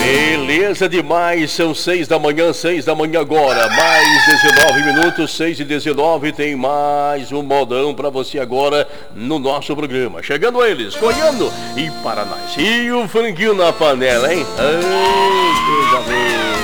Beleza demais, são 6 da manhã, 6 da manhã agora, mais 19 minutos, 6h19, tem mais um modão pra você agora no nosso programa. Chegando eles, Goiano e Paranás. E o franguinho na panela, hein? Ai, coisa boa.